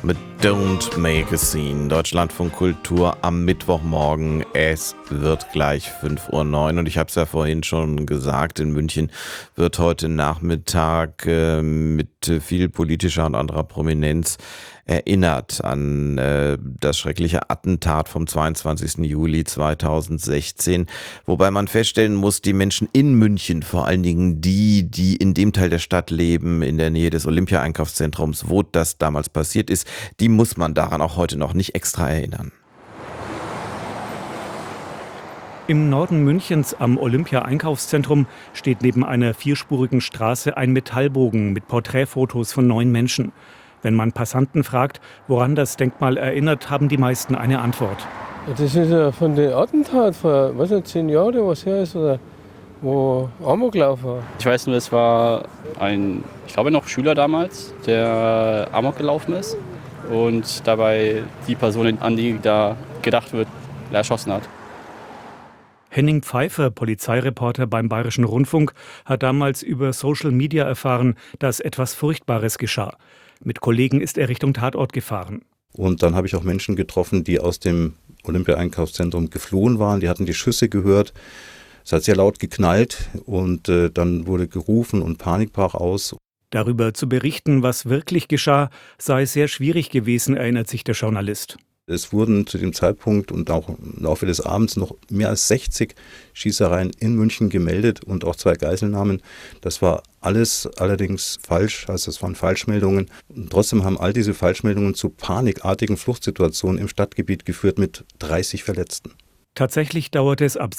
Mit Don't Make a Scene. Deutschlandfunk Kultur am Mittwochmorgen. Es wird gleich 5:09 Uhr und ich habe es ja vorhin schon gesagt, in München wird heute Nachmittag mit viel politischer und anderer Prominenz erinnert an das schreckliche Attentat vom 22. Juli 2016. Wobei man feststellen muss, die Menschen in München, vor allen Dingen die in dem Teil der Stadt leben, in der Nähe des Olympia-Einkaufszentrums, wo das damals passiert ist, die muss man daran auch heute noch nicht extra erinnern. Im Norden Münchens am Olympia-Einkaufszentrum steht neben einer vierspurigen Straße ein Metallbogen mit Porträtfotos von 9 Menschen. Wenn man Passanten fragt, woran das Denkmal erinnert, haben die meisten eine Antwort. Das ist ja von dem Attentat vor 10 Jahren oder was her ist, oder wo Amoklauf war. Ich weiß nur, es war ein, ich glaube noch Schüler damals, der Amok gelaufen ist und dabei die Person, an die da gedacht wird, erschossen hat. Henning Pfeiffer, Polizeireporter beim Bayerischen Rundfunk, hat damals über Social Media erfahren, dass etwas Furchtbares geschah. Mit Kollegen ist er Richtung Tatort gefahren. Und dann habe ich auch Menschen getroffen, die aus dem Olympia-Einkaufszentrum geflohen waren. Die hatten die Schüsse gehört. Es hat sehr laut geknallt und dann wurde gerufen und Panik brach aus. Darüber zu berichten, was wirklich geschah, sei sehr schwierig gewesen, erinnert sich der Journalist. Es wurden zu dem Zeitpunkt und auch im Laufe des Abends noch mehr als 60 Schießereien in München gemeldet und auch 2 Geiselnahmen. Das war alles allerdings falsch, also es waren Falschmeldungen. Und trotzdem haben all diese Falschmeldungen zu panikartigen Fluchtsituationen im Stadtgebiet geführt mit 30 Verletzten. Tatsächlich dauerte es ab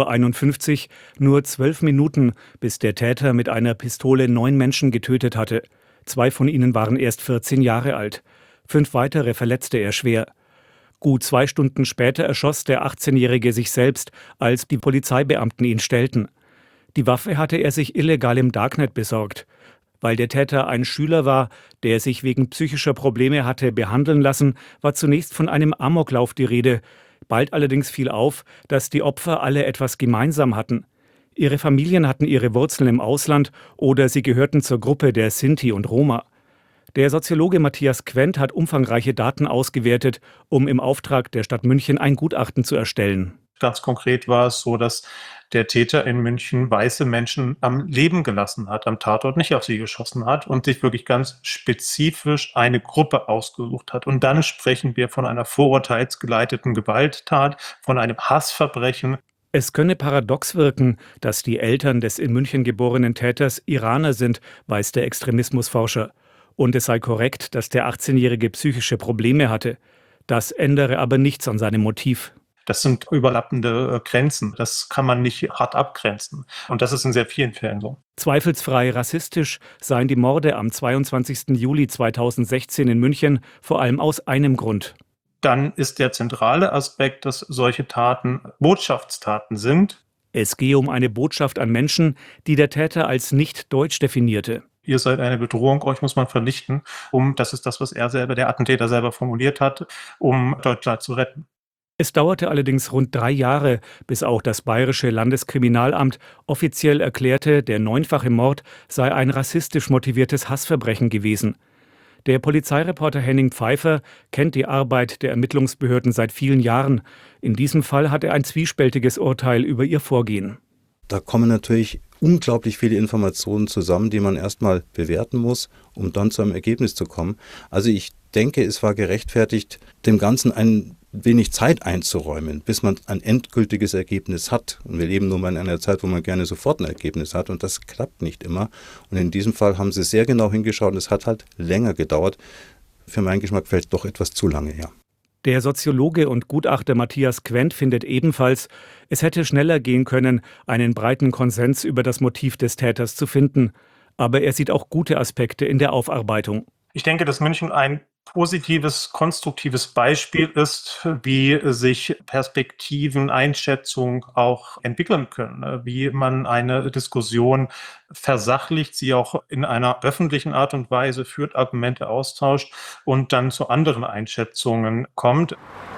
17:51 Uhr nur 12 Minuten, bis der Täter mit einer Pistole 9 Menschen getötet hatte. 2 von ihnen waren erst 14 Jahre alt. 5 weitere verletzte er schwer. Gut 2 Stunden später erschoss der 18-Jährige sich selbst, als die Polizeibeamten ihn stellten. Die Waffe hatte er sich illegal im Darknet besorgt. Weil der Täter ein Schüler war, der sich wegen psychischer Probleme hatte behandeln lassen, war zunächst von einem Amoklauf die Rede. Bald allerdings fiel auf, dass die Opfer alle etwas gemeinsam hatten. Ihre Familien hatten ihre Wurzeln im Ausland oder sie gehörten zur Gruppe der Sinti und Roma. Der Soziologe Matthias Quent hat umfangreiche Daten ausgewertet, um im Auftrag der Stadt München ein Gutachten zu erstellen. Ganz konkret war es so, dass der Täter in München weiße Menschen am Leben gelassen hat, am Tatort nicht auf sie geschossen hat und sich wirklich ganz spezifisch eine Gruppe ausgesucht hat. Und dann sprechen wir von einer vorurteilsgeleiteten Gewalttat, von einem Hassverbrechen. Es könne paradox wirken, dass die Eltern des in München geborenen Täters Iraner sind, weiß der Extremismusforscher. Und es sei korrekt, dass der 18-Jährige psychische Probleme hatte. Das ändere aber nichts an seinem Motiv. Das sind überlappende Grenzen. Das kann man nicht hart abgrenzen. Und das ist in sehr vielen Fällen so. Zweifelsfrei rassistisch seien die Morde am 22. Juli 2016 in München vor allem aus einem Grund. Dann ist der zentrale Aspekt, dass solche Taten Botschaftstaten sind. Es gehe um eine Botschaft an Menschen, die der Täter als nicht deutsch definierte. Ihr seid eine Bedrohung, euch muss man vernichten, das ist das, was der Attentäter selber formuliert hat, um Deutschland zu retten. Es dauerte allerdings rund 3 Jahre, bis auch das Bayerische Landeskriminalamt offiziell erklärte, der 9-fache Mord sei ein rassistisch motiviertes Hassverbrechen gewesen. Der Polizeireporter Henning Pfeiffer kennt die Arbeit der Ermittlungsbehörden seit vielen Jahren. In diesem Fall hat er ein zwiespältiges Urteil über ihr Vorgehen. Da kommen natürlich unglaublich viele Informationen zusammen, die man erstmal bewerten muss, um dann zu einem Ergebnis zu kommen. Also ich denke, es war gerechtfertigt, dem Ganzen ein wenig Zeit einzuräumen, bis man ein endgültiges Ergebnis hat. Und wir leben nun mal in einer Zeit, wo man gerne sofort ein Ergebnis hat und das klappt nicht immer. Und in diesem Fall haben sie sehr genau hingeschaut und es hat halt länger gedauert. Für meinen Geschmack fällt es doch etwas zu lange, ja. Der Soziologe und Gutachter Matthias Quent findet ebenfalls, es hätte schneller gehen können, einen breiten Konsens über das Motiv des Täters zu finden. Aber er sieht auch gute Aspekte in der Aufarbeitung. Ich denke, dass München ein positives, konstruktives Beispiel ist, wie sich Perspektiven, Einschätzung auch entwickeln können, wie man eine Diskussion versachlicht, sie auch in einer öffentlichen Art und Weise führt, Argumente austauscht und dann zu anderen Einschätzungen kommt.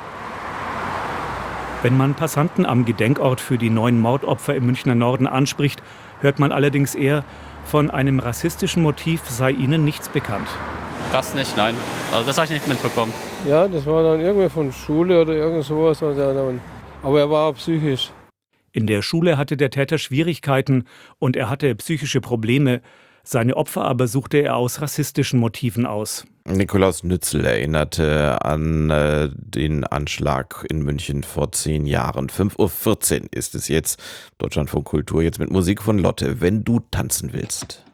Wenn man Passanten am Gedenkort für die 9 Mordopfer im Münchner Norden anspricht, hört man allerdings eher, von einem rassistischen Motiv sei ihnen nichts bekannt. Das nicht, nein. Also das habe ich nicht mitbekommen. Ja, das war dann irgendwie von Schule oder irgend sowas. Aber er war auch psychisch. In der Schule hatte der Täter Schwierigkeiten und er hatte psychische Probleme. Seine Opfer aber suchte er aus rassistischen Motiven aus. Nikolaus Nützel erinnerte an den Anschlag in München vor 10 Jahren. 5:14 Uhr ist es jetzt. Deutschlandfunk Kultur jetzt mit Musik von Lotte, wenn du tanzen willst.